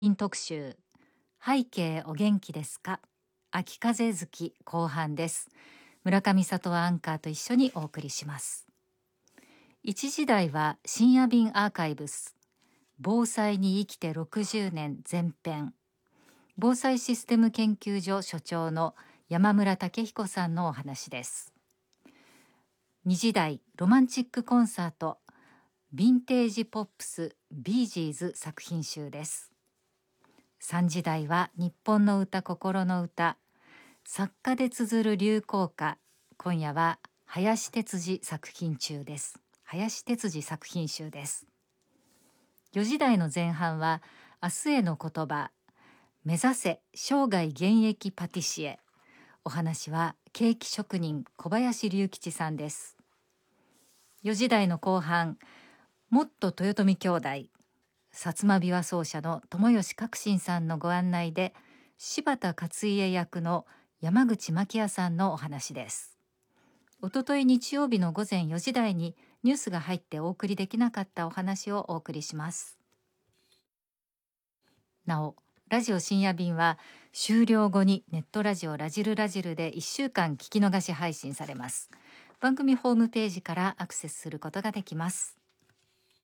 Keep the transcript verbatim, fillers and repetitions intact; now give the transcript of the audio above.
特集、背景お元気ですか、秋風月後半です。村上里はアンカーと一緒にお送りします。一時代は深夜便アーカイブス、防災に生きてろくじゅうねん前編、防災システム研究所所長の山村武彦さんのお話です。二時代ロマンチックコンサート、ヴィンテージポップスビージーズ作品集です。三時代は日本の歌心の歌、作家で綴る流行歌、今夜は林哲司作品中です林哲司作品集です。四時代の前半は明日への言葉、目指せ生涯現役パティシエ、お話はケーキ職人小林隆吉さんです。四時代の後半、もっと豊臣兄弟、薩摩琵琶奏者の友吉革新さんのご案内で、柴田勝家役の山口真紀也さんのお話です。おととい日曜日の午前よじ台にニュースが入ってお送りできなかったお話をお送りします。なお、ラジオ深夜便は終了後にネットラジオラジルラジルでいっしゅうかん聞き逃し配信されます。番組ホームページからアクセスすることができます。